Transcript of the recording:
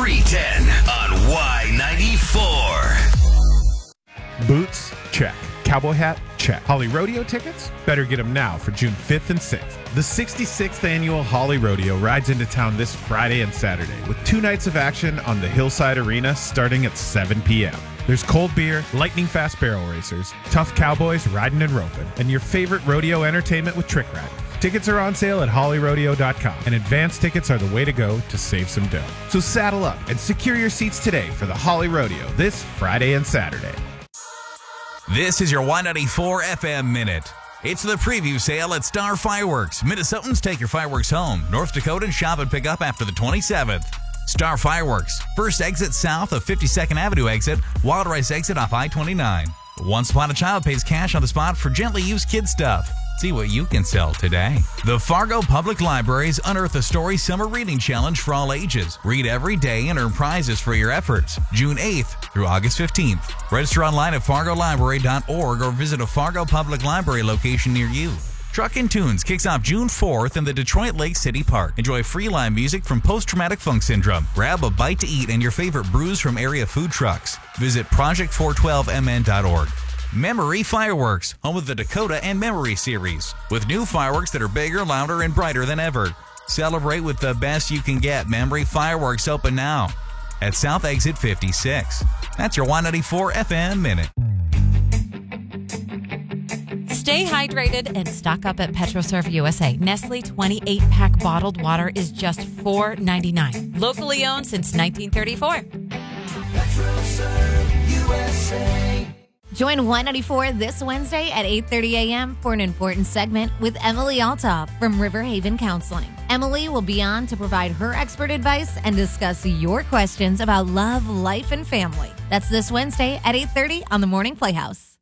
310 on Y94. Boots? Check. Cowboy hat? Check. Holly Rodeo tickets? Better get them now for June 5th and 6th. The 66th annual Holly Rodeo rides into town this Friday and Saturday with 2 nights of action on the Hillside Arena starting at 7 p.m. There's cold beer, lightning fast barrel racers, tough cowboys riding and roping, and your favorite rodeo entertainment with trick riding. Tickets are on sale at hollyrodeo.com, and advance tickets are the way to go to save some dough. So saddle up and secure your seats today for the Holly Rodeo this Friday and Saturday. This is your Y94 FM Minute. It's the preview sale at Star Fireworks. Minnesotans, take your fireworks home. North Dakotans, shop and pick up after the 27th. Star Fireworks. First exit south of 52nd Avenue exit, Wild Rice exit off I-29. Once Upon a Child pays cash on the spot for gently used kid stuff. See what you can sell today. The Fargo Public Library's Unearth a Story Summer Reading Challenge for all ages. Read every day and earn prizes for your efforts. June 8th through August 15th. Register online at fargolibrary.org or visit a Fargo Public Library location near you. Truckin' Tunes kicks off June 4th in the Detroit Lake City Park. Enjoy free live music from Post-Traumatic Funk Syndrome. Grab a bite to eat and your favorite brews from area food trucks. Visit project412mn.org. Memory Fireworks, home of the Dakota and Memory series, with new fireworks that are bigger, louder, and brighter than ever. Celebrate with the best you can get. Memory Fireworks open now at South Exit 56. That's your Y94 FM Minute. Stay hydrated and stock up at PetroServe USA. Nestle 28-pack bottled water is just $4.99. Locally owned since 1934. PetroServe USA. Join Y94 this Wednesday at 8:30 a.m. for an important segment with Emily Althoff from Riverhaven Counseling. Emily will be on to provide her expert advice and discuss your questions about love, life, and family. That's this Wednesday at 8:30 on the Morning Playhouse.